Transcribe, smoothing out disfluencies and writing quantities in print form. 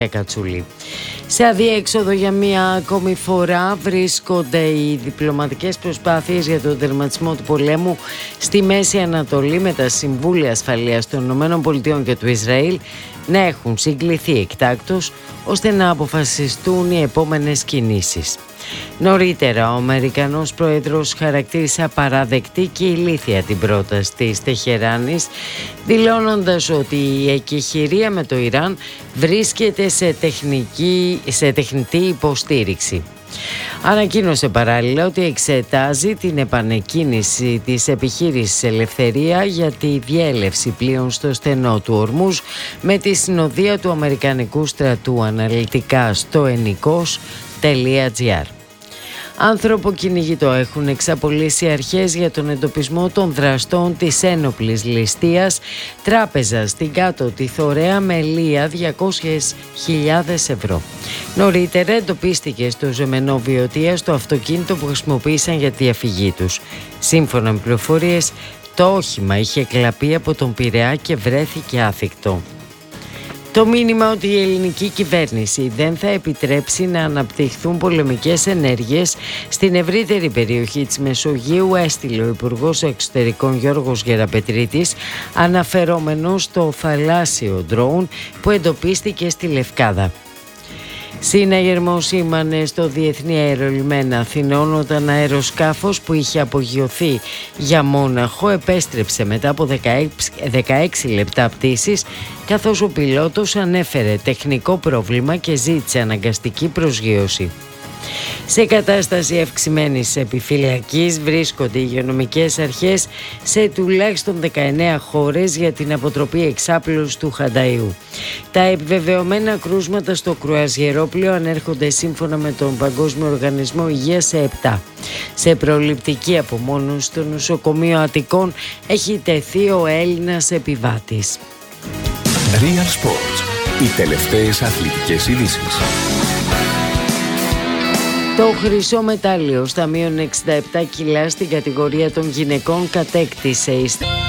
Κατσούλη. Σε αδιέξοδο για μία ακόμη φορά βρίσκονται οι διπλωματικές προσπάθειες για τον τερματισμό του πολέμου στη Μέση Ανατολή, με τα Συμβούλια Ασφαλείας των ΗΠΑ και του Ισραήλ να έχουν συγκληθεί εκτάκτως ώστε να αποφασιστούν οι επόμενες κινήσεις. Νωρίτερα, ο Αμερικανός Πρόεδρος χαρακτήρισε απαραδεκτή και ηλίθια την πρόταση της Τεχεράνης, δηλώνοντας ότι η εκεχηρία με το Ιράν βρίσκεται σε τεχνητή υποστήριξη. Ανακοίνωσε παράλληλα ότι εξετάζει την επανεκκίνηση της επιχείρησης Ελευθερία για τη διέλευση πλοίων στο στενό του Ορμούζ με τη συνοδεία του Αμερικανικού στρατού, αναλυτικά στο ennikos.gr. Άνθρωπο κυνηγητό έχουν εξαπολύσει αρχές για τον εντοπισμό των δραστών της ένοπλης ληστείας τράπεζα στην Κάτω-τη Θωρέα με λία 200.000 ευρώ. Νωρίτερα εντοπίστηκε στο Ζεμενό Βιωτίας το αυτοκίνητο που χρησιμοποίησαν για τη διαφυγή τους. Σύμφωνα με πληροφορίες, το όχημα είχε κλαπεί από τον Πειραιά και βρέθηκε άθικτο. Το μήνυμα ότι η ελληνική κυβέρνηση δεν θα επιτρέψει να αναπτυχθούν πολεμικές ενέργειες στην ευρύτερη περιοχή της Μεσογείου έστειλε ο Υπουργός Εξωτερικών Γιώργος Γεραπετρίτης, αναφερόμενος στο θαλάσσιο ντρόουν που εντοπίστηκε στη Λευκάδα. Συναγερμό σήμανε στο Διεθνή Αερολιμένα Αθηνών όταν αεροσκάφος που είχε απογειωθεί για Μόναχο επέστρεψε μετά από 16 λεπτά πτήσης, καθώς ο πιλότος ανέφερε τεχνικό πρόβλημα και ζήτησε αναγκαστική προσγείωση. Σε κατάσταση αυξημένης επιφυλακής βρίσκονται οι υγειονομικές αρχές σε τουλάχιστον 19 χώρες για την αποτροπή εξάπλωσης του Χανταϊού. Τα επιβεβαιωμένα κρούσματα στο κρουαζιερόπλοιο ανέρχονται σύμφωνα με τον Παγκόσμιο Οργανισμό Υγείας σε 7. Σε προληπτική απομόνωση στο νοσοκομείο Αττικών έχει τεθεί ο Έλληνας επιβάτης. Real Sports. Οι τελευταίες αθλητικές ειδήσεις. Το χρυσό μετάλλιο στα μείον 67 κιλά στην κατηγορία των γυναικών κατέκτησε η